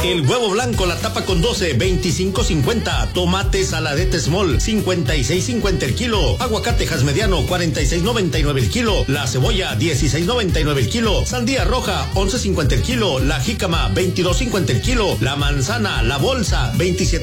El huevo blanco, la tapa con 12, 25.50. Tomate saladete small, 56.50 el kilo. Aguacatejas mediano, 46.99 el kilo. La cebolla, 16.99 el kilo. Sandía roja, 11.50 el kilo. La jícama, 22.50 el kilo. La manzana, la bolsa, 27